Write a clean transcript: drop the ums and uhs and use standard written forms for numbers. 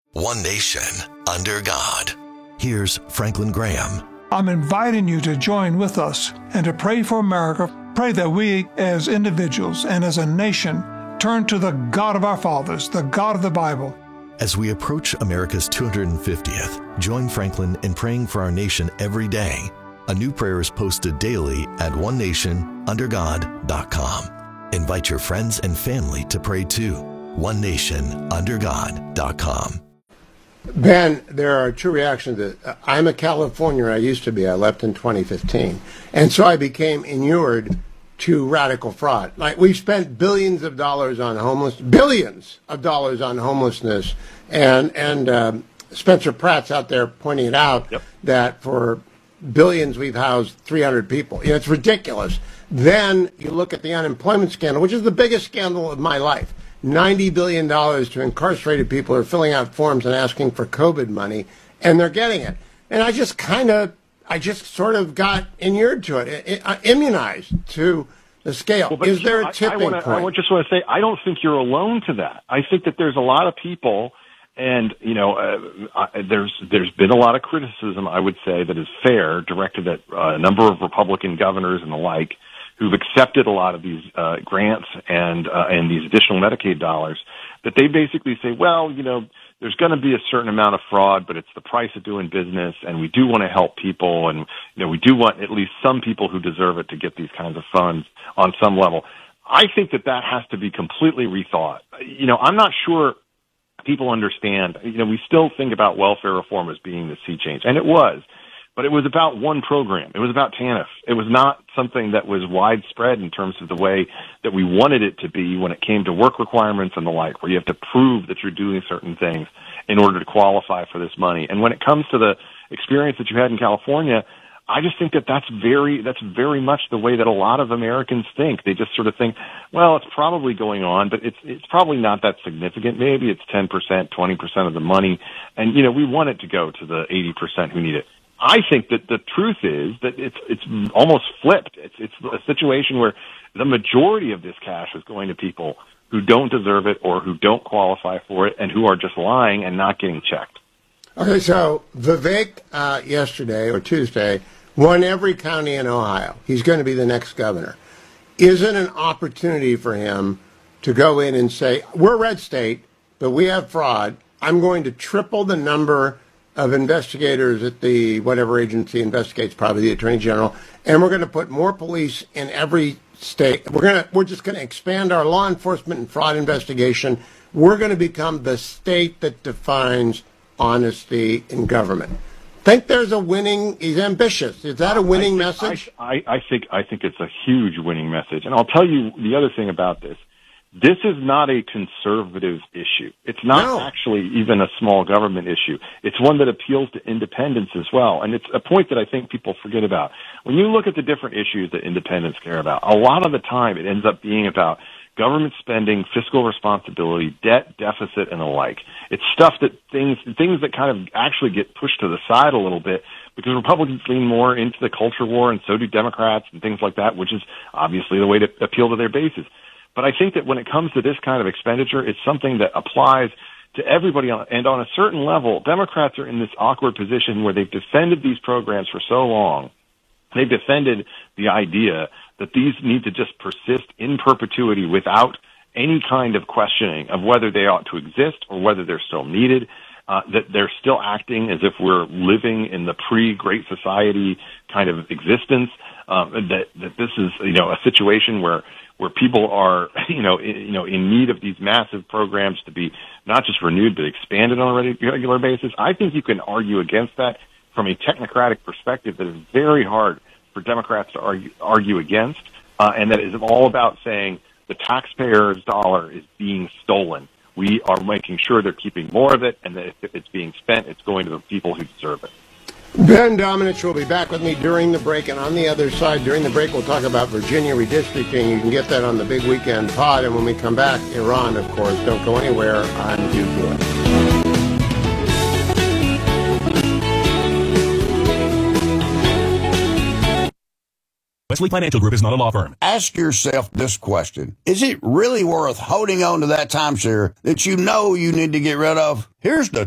One nation, under God. Here's Franklin Graham. I'm inviting you to join with us and to pray for America. Pray that we as individuals and as a nation turn to the God of our fathers, the God of the Bible. As we approach America's 250th, join Franklin in praying for our nation every day. A new prayer is posted daily at onenationundergod.com. Invite your friends and family to pray too. onenationundergod.com. Ben, there are two reactions. I'm a Californian. I used to be. I left in 2015. And so I became inured to radical fraud. Like, we've spent billions of dollars on homelessness, and Spencer Pratt's out there pointing it out, that for billions we've housed 300 people. You know, it's ridiculous. Then you look at the unemployment scandal, which is the biggest scandal of my life. $90 billion to incarcerated people who are filling out forms and asking for COVID money, and they're getting it. And I just sort of got inured to it, immunized to the scale. Well, is there a tipping point? I just want to say, I don't think you're alone to that. I think that there's a lot of people, and there's been a lot of criticism, I would say, that is fair, directed at a number of Republican governors and the like, who've accepted a lot of these grants and these additional Medicaid dollars, that they basically say, well, there's going to be a certain amount of fraud, but it's the price of doing business, and we do want to help people, and we do want at least some people who deserve it to get these kinds of funds on some level. I think that has to be completely rethought. I'm not sure people understand. We still think about welfare reform as being the sea change, and it was. But it was about one program. It was about TANF. It was not something that was widespread in terms of the way that we wanted it to be when it came to work requirements and the like, where you have to prove that you're doing certain things in order to qualify for this money. And when it comes to the experience that you had in California, I just think that's very much the way that a lot of Americans think. They just sort of think, well, it's probably going on, but it's probably not that significant. Maybe it's 10%, 20% of the money. And, we want it to go to the 80% who need it. I think that the truth is that it's almost flipped. It's a situation where the majority of this cash is going to people who don't deserve it or who don't qualify for it and who are just lying and not getting checked. Okay, so Vivek yesterday or Tuesday won every county in Ohio. He's going to be the next governor. Is it an opportunity for him to go in and say, we're a red state, but we have fraud. I'm going to triple the number of investigators at the whatever agency investigates, probably the Attorney General, and we're going to put more police in every state. We're just going to expand our law enforcement and fraud investigation. We're going to become the state that defines honesty in government. Think there's a winning? He's ambitious. Is that a winning message? I think it's a huge winning message, and I'll tell you the other thing about this. This is not a conservative issue. It's not actually even a small government issue. It's one that appeals to independents as well. And it's a point that I think people forget about. When you look at the different issues that independents care about, a lot of the time it ends up being about government spending, fiscal responsibility, debt, deficit, and the like. It's stuff that things that kind of actually get pushed to the side a little bit because Republicans lean more into the culture war, and so do Democrats and things like that, which is obviously the way to appeal to their bases. But I think that when it comes to this kind of expenditure, it's something that applies to everybody. And on a certain level, Democrats are in this awkward position where they've defended these programs for so long. They've defended the idea that these need to just persist in perpetuity without any kind of questioning of whether they ought to exist or whether they're still needed, that they're still acting as if we're living in the pre-Great Society kind of existence, that this is, a situation where people are, in need of these massive programs to be not just renewed, but expanded on a regular basis. I think you can argue against that from a technocratic perspective that is very hard for Democrats to argue against, and that is all about saying the taxpayer's dollar is being stolen. We are making sure they're keeping more of it, and that if it's being spent, it's going to the people who deserve it. Ben Domenech will be back with me during the break, and on the other side, during the break, we'll talk about Virginia redistricting. You can get that on the Big Weekend Pod, and when we come back, Iran, of course. Don't go anywhere. I'm Hugh Hewitt. Wesley Financial Group is not a law firm. Ask yourself this question. Is it really worth holding on to that timeshare that you know you need to get rid of? Here's the